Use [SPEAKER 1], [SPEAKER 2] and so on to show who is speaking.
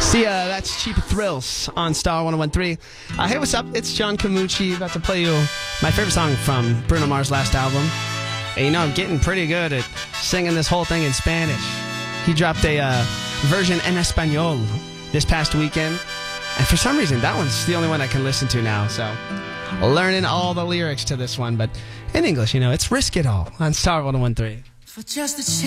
[SPEAKER 1] That's Cheap Thrills on Star 101.3. Hey, what's up? It's John Camucci, about to play you my favorite song from Bruno Mars' last album. And you know, I'm getting pretty good at singing this whole thing in Spanish. He dropped a version en español this past weekend. And for some reason, that one's the only one I can listen to now. So, learning all the lyrics to this one. But in English, you know, it's Risk It All on Star 101.3.
[SPEAKER 2] For just a